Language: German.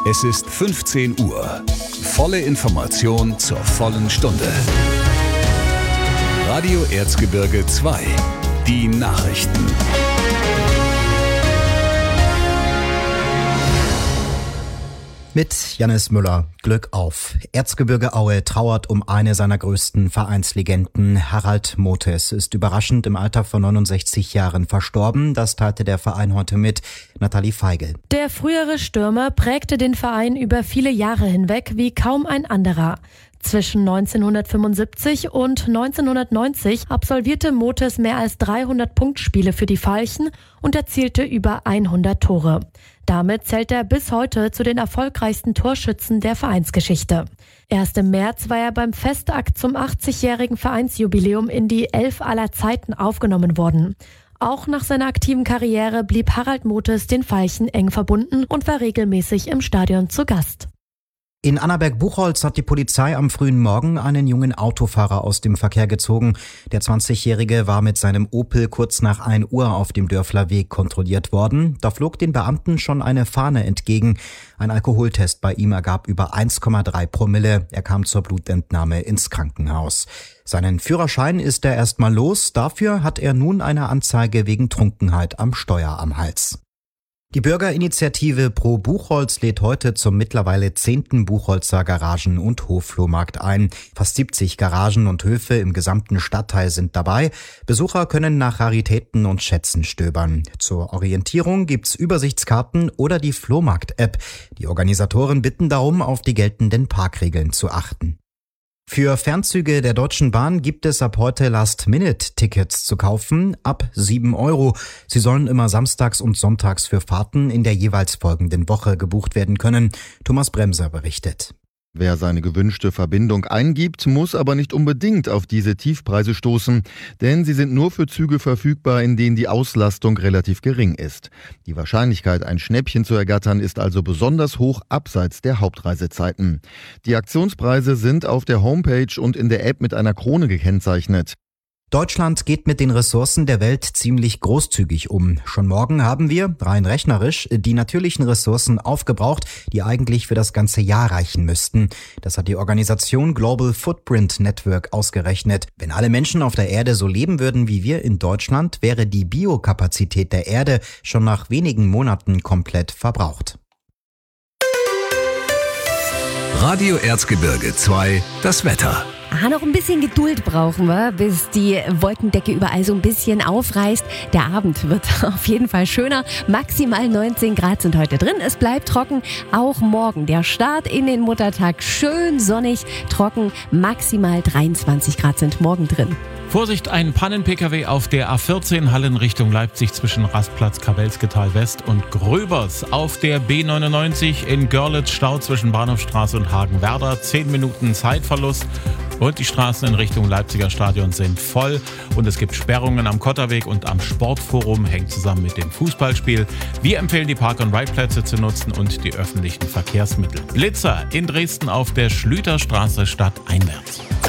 Es ist 15 Uhr. Volle Information zur vollen Stunde. Radio Erzgebirge 2. Die Nachrichten. Mit Jannis Müller. Glück auf. Erzgebirge Aue trauert um eine seiner größten Vereinslegenden. Harald Motes ist überraschend im Alter von 69 Jahren verstorben. Das teilte der Verein heute mit. Nathalie Feigl. Der frühere Stürmer prägte den Verein über viele Jahre hinweg wie kaum ein anderer. Zwischen 1975 und 1990 absolvierte Motes mehr als 300 Punktspiele für die Veilchen und erzielte über 100 Tore. Damit zählt er bis heute zu den erfolgreichsten Torschützen der Vereinsgeschichte. Erst im März war er beim Festakt zum 80-jährigen Vereinsjubiläum in die 11 aller Zeiten aufgenommen worden. Auch nach seiner aktiven Karriere blieb Harald Motes den Veilchen eng verbunden und war regelmäßig im Stadion zu Gast. In Annaberg-Buchholz hat die Polizei am frühen Morgen einen jungen Autofahrer aus dem Verkehr gezogen. Der 20-Jährige war mit seinem Opel kurz nach 1 Uhr auf dem Dörflerweg kontrolliert worden. Da flog den Beamten schon eine Fahne entgegen. Ein Alkoholtest bei ihm ergab über 1,3 Promille. Er kam zur Blutentnahme ins Krankenhaus. Seinen Führerschein ist er erstmal los. Dafür hat er nun eine Anzeige wegen Trunkenheit am Steuer am Hals. Die Bürgerinitiative Pro Buchholz lädt heute zum mittlerweile 10. Buchholzer Garagen- und Hofflohmarkt ein. Fast 70 Garagen und Höfe im gesamten Stadtteil sind dabei. Besucher können nach Raritäten und Schätzen stöbern. Zur Orientierung gibt's Übersichtskarten oder die Flohmarkt-App. Die Organisatoren bitten darum, auf die geltenden Parkregeln zu achten. Für Fernzüge der Deutschen Bahn gibt es ab heute Last-Minute-Tickets zu kaufen, ab 7 €. Sie sollen immer samstags und sonntags für Fahrten in der jeweils folgenden Woche gebucht werden können. Thomas Bremser berichtet. Wer seine gewünschte Verbindung eingibt, muss aber nicht unbedingt auf diese Tiefpreise stoßen, denn sie sind nur für Züge verfügbar, in denen die Auslastung relativ gering ist. Die Wahrscheinlichkeit, ein Schnäppchen zu ergattern, ist also besonders hoch abseits der Hauptreisezeiten. Die Aktionspreise sind auf der Homepage und in der App mit einer Krone gekennzeichnet. Deutschland geht mit den Ressourcen der Welt ziemlich großzügig um. Schon morgen haben wir, rein rechnerisch, die natürlichen Ressourcen aufgebraucht, die eigentlich für das ganze Jahr reichen müssten. Das hat die Organisation Global Footprint Network ausgerechnet. Wenn alle Menschen auf der Erde so leben würden wie wir in Deutschland, wäre die Biokapazität der Erde schon nach wenigen Monaten komplett verbraucht. Radio Erzgebirge 2. Das Wetter. Noch ein bisschen Geduld brauchen wir, bis die Wolkendecke überall so ein bisschen aufreißt. Der Abend wird auf jeden Fall schöner. Maximal 19 Grad sind heute drin. Es bleibt trocken. Auch morgen der Start in den Muttertag schön sonnig, trocken. Maximal 23 Grad sind morgen drin. Vorsicht, ein Pannen-Pkw auf der A14 Hallen Richtung Leipzig zwischen Rastplatz Kabelsketal West und Gröbers. Auf der B99 in Görlitz Stau zwischen Bahnhofstraße und Hagenwerder. 10 Minuten Zeitverlust. Und die Straßen in Richtung Leipziger Stadion sind voll. Und es gibt Sperrungen am Kotterweg und am Sportforum. Hängt zusammen mit dem Fußballspiel. Wir empfehlen, die Park-and-Ride-Plätze zu nutzen und die öffentlichen Verkehrsmittel. Blitzer in Dresden auf der Schlüterstraße stadteinwärts.